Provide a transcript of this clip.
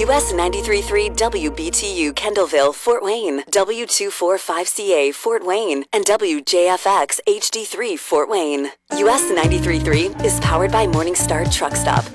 US 93.3 WBTU Kendallville, Fort Wayne, W245CA Fort Wayne, and WJFX HD3 Fort Wayne. US 93.3 is powered by Morningstar Truck Stop.